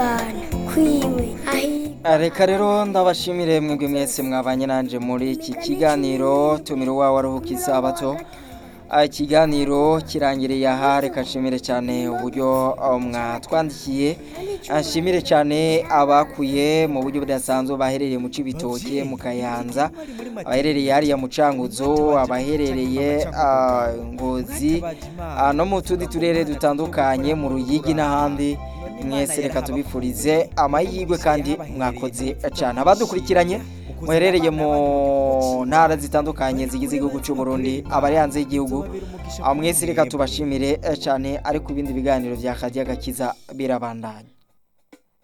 kwigana kwiwe reka rero ndabashimire mwebwe mwese mwabanye nanje muri iki kiganiro tumira uwawe aruhuka isabato. Ikiganiro kirangiriye aha, reka nshimire cyane uburyo mwatwandikiye, nshimire cyane abakuye mu buryo budasanzwe baherereye mu Cibitoke, mu Kayanza, abaherereye hariya mu Cankuzo, abaherereye Ngozi, no mu tundi turere dutandukanye mu Ruyigi n'ahandi. Mwese reka tubifurize amahirwe kandi mwakoze cyane. Abadukurikiranye muherereye mu ntara zitandukanye zigize igihugu cy'u Burundi, abari hanze y'igihugu, mwese reka tubashimire cyane, ariko ibindi biganiro bya Kadiya Gakiza birabandanya.